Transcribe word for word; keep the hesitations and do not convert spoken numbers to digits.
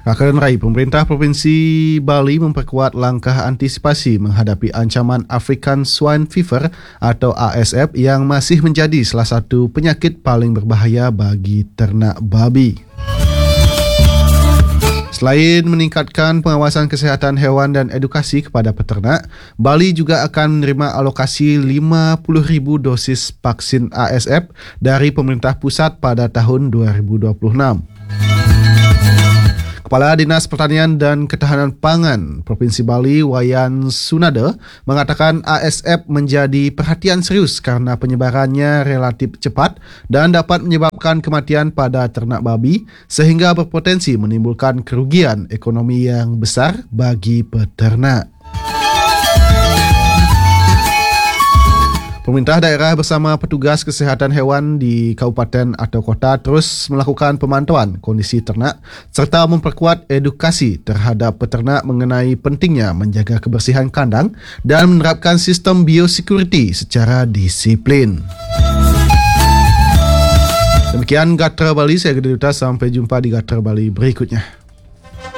Akan raih, pemerintah Provinsi Bali memperkuat langkah antisipasi menghadapi ancaman African Swine Fever atau A S F yang masih menjadi salah satu penyakit paling berbahaya bagi ternak babi. Selain meningkatkan pengawasan kesihatan hewan dan edukasi kepada peternak, Bali juga akan menerima alokasi lima puluh ribu dosis vaksin A S F dari pemerintah pusat pada tahun dua ribu dua puluh enam. Kepala Dinas Pertanian dan Ketahanan Pangan Provinsi Bali, Wayan Sunada, mengatakan A S F menjadi perhatian serius karena penyebarannya relatif cepat dan dapat menyebabkan kematian pada ternak babi sehingga berpotensi menimbulkan kerugian ekonomi yang besar bagi peternak. Pemerintah daerah bersama petugas kesihatan hewan di kabupaten atau kota terus melakukan pemantauan kondisi ternak serta memperkuat edukasi terhadap peternak mengenai pentingnya menjaga kebersihan kandang dan menerapkan sistem biosecurity secara disiplin. Demikian Gatra Bali, saya Gede Duta, sampai jumpa di Gatra Bali berikutnya.